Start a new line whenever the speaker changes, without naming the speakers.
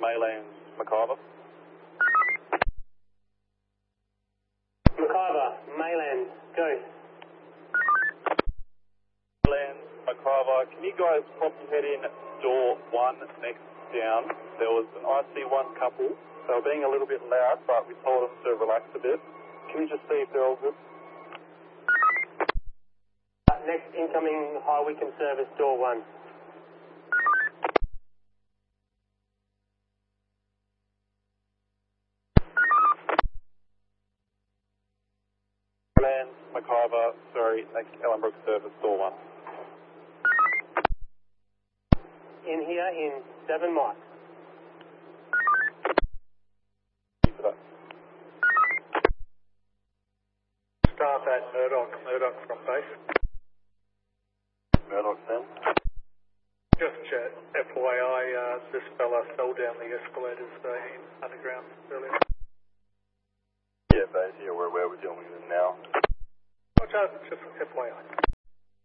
Maylands, Macarthur.
Macarthur, Maylands, go.
Maylands, Macarthur, can you guys probably head in door 1 next down? There was an IC1 couple. They were being a little bit loud, but we told them to relax a bit. Can you just see if they're all good?
Next incoming high weekend service, door 1.
Maylands, Macarthur, sorry, next Ellenbrook service, door 1.
In here in 7 miles.
Staff at Murdoch from base.
Murdoch then.
Just FYI, this fella fell down the escalators in underground earlier.
Yeah, base, yeah, we're aware we're dealing with it now.
Just FYI.